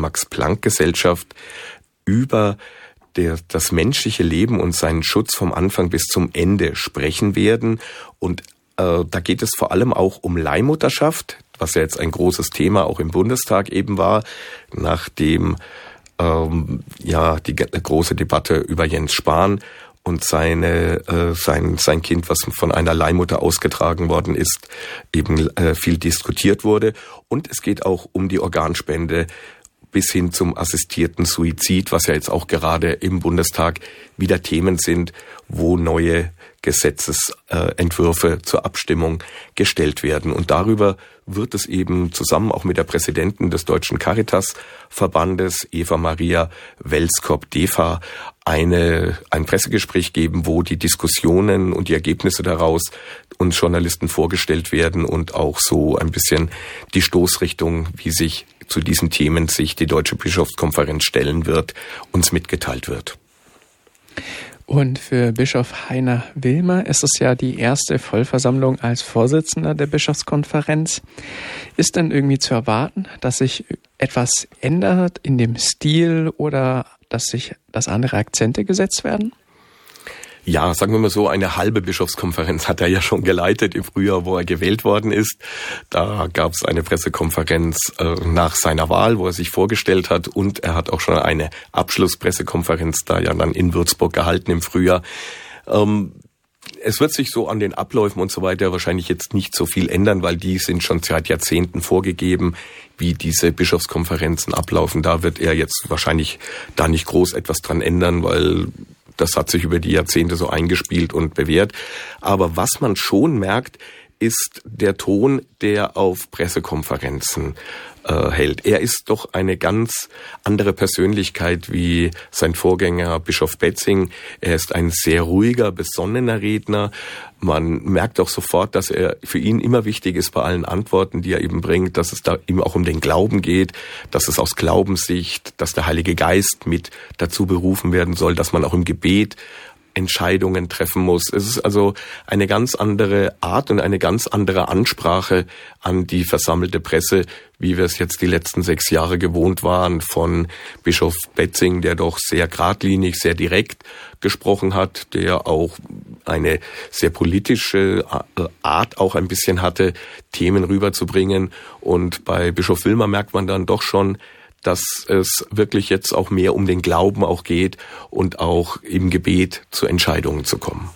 Max-Planck-Gesellschaft über das menschliche Leben und seinen Schutz vom Anfang bis zum Ende sprechen werden. Und da geht es vor allem auch um Leihmutterschaft, was ja jetzt ein großes Thema auch im Bundestag eben war, nachdem die große Debatte über Jens Spahn und sein Kind, was von einer Leihmutter ausgetragen worden ist, eben viel diskutiert wurde. Und es geht auch um die Organspende bis hin zum assistierten Suizid, was ja jetzt auch gerade im Bundestag wieder Themen sind, wo neue Gesetzesentwürfe zur Abstimmung gestellt werden. Und darüber wird es eben zusammen auch mit der Präsidentin des Deutschen Caritas-Verbandes, Eva Maria Welskop-Defa, ein Pressegespräch geben, wo die Diskussionen und die Ergebnisse daraus uns Journalisten vorgestellt werden und auch so ein bisschen die Stoßrichtung, wie sich zu diesen Themen sich die Deutsche Bischofskonferenz stellen wird, uns mitgeteilt wird. Und für Bischof Heiner Wilmer ist es ja die erste Vollversammlung als Vorsitzender der Bischofskonferenz. Ist denn irgendwie zu erwarten, dass sich etwas ändert in dem Stil oder dass andere Akzente gesetzt werden? Ja, sagen wir mal so, eine halbe Bischofskonferenz hat er ja schon geleitet im Frühjahr, wo er gewählt worden ist. Da gab es eine Pressekonferenz nach seiner Wahl, wo er sich vorgestellt hat, und er hat auch schon eine Abschlusspressekonferenz da ja dann in Würzburg gehalten im Frühjahr. Es wird sich so an den Abläufen und so weiter wahrscheinlich jetzt nicht so viel ändern, weil die sind schon seit Jahrzehnten vorgegeben, wie diese Bischofskonferenzen ablaufen. Da wird er jetzt wahrscheinlich da nicht groß etwas dran ändern, weil das hat sich über die Jahrzehnte so eingespielt und bewährt. Aber was man schon merkt, ist der Ton, der auf Pressekonferenzen hält. Er ist doch eine ganz andere Persönlichkeit wie sein Vorgänger Bischof Betzing. Er ist ein sehr ruhiger, besonnener Redner. Man merkt auch sofort, dass er für ihn immer wichtig ist bei allen Antworten, die er eben bringt, dass es da ihm auch um den Glauben geht, dass es aus Glaubenssicht, dass der Heilige Geist mit dazu berufen werden soll, dass man auch im Gebet Entscheidungen treffen muss. Es ist also eine ganz andere Art und eine ganz andere Ansprache an die versammelte Presse, wie wir es jetzt die letzten 6 Jahre gewohnt waren von Bischof Betzing, der doch sehr geradlinig, sehr direkt gesprochen hat, der auch eine sehr politische Art auch ein bisschen hatte, Themen rüberzubringen. Und bei Bischof Wilmer merkt man dann doch schon, dass es wirklich jetzt auch mehr um den Glauben auch geht und auch im Gebet zu Entscheidungen zu kommen.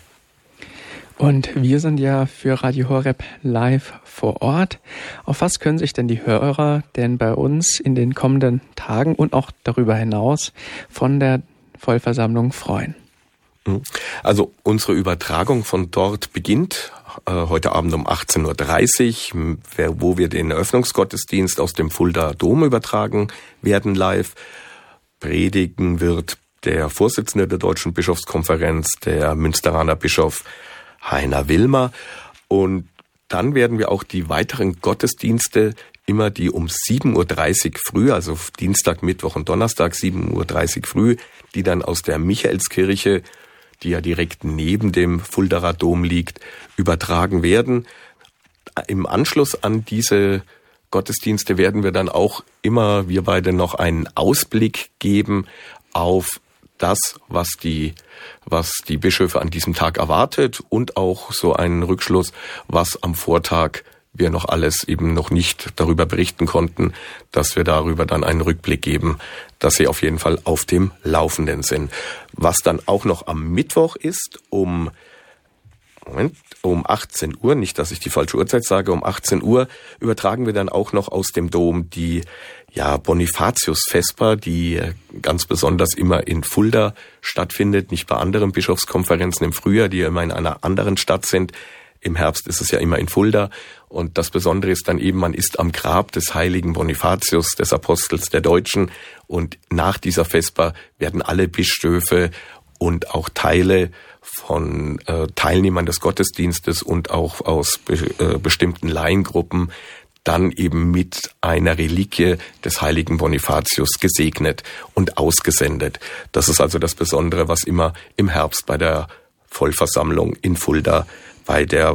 Und wir sind ja für Radio Horeb live vor Ort. Auf was können sich denn die Hörer denn bei uns in den kommenden Tagen und auch darüber hinaus von der Vollversammlung freuen? Also unsere Übertragung von dort beginnt heute Abend um 18.30 Uhr, wo wir den Eröffnungsgottesdienst aus dem Fuldaer Dom übertragen werden live. Predigen wird der Vorsitzende der Deutschen Bischofskonferenz, der Münsteraner Bischof Heiner Wilmer. Und dann werden wir auch die weiteren Gottesdienste, immer die um 7.30 Uhr früh, also Dienstag, Mittwoch und Donnerstag 7.30 Uhr früh, die dann aus der Michaelskirche, die ja direkt neben dem Fuldaer Dom liegt, übertragen werden. Im Anschluss an diese Gottesdienste werden wir dann auch immer, wir beide, noch einen Ausblick geben auf das, was die Bischöfe an diesem Tag erwartet, und auch so einen Rückschluss, was am Vortag wir noch alles eben noch nicht darüber berichten konnten, dass wir darüber dann einen Rückblick geben, dass sie auf jeden Fall auf dem Laufenden sind. Was dann auch noch am Mittwoch ist, um 18 Uhr, nicht, dass ich die falsche Uhrzeit sage, um 18 Uhr übertragen wir dann auch noch aus dem Dom die Bonifatius-Vesper, die ganz besonders immer in Fulda stattfindet, nicht bei anderen Bischofskonferenzen im Frühjahr, die immer in einer anderen Stadt sind. Im Herbst ist es ja immer in Fulda, und das Besondere ist dann eben, man ist am Grab des heiligen Bonifatius, des Apostels der Deutschen, und nach dieser Vesper werden alle Bischöfe und auch Teile von Teilnehmern des Gottesdienstes und auch aus bestimmten Laiengruppen dann eben mit einer Reliquie des heiligen Bonifatius gesegnet und ausgesendet. Das ist also das Besondere, was immer im Herbst bei der Vollversammlung in Fulda bei der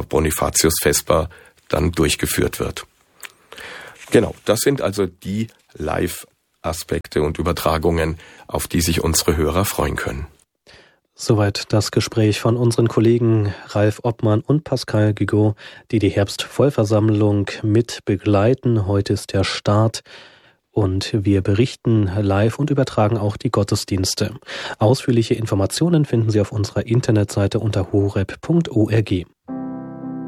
Aspekte und Übertragungen, auf die sich unsere Hörer freuen können. Soweit das Gespräch von unseren Kollegen Ralf Obmann und Pascal Guigot, die die Herbstvollversammlung mit begleiten. Heute ist der Start und wir berichten live und übertragen auch die Gottesdienste. Ausführliche Informationen finden Sie auf unserer Internetseite unter horeb.org.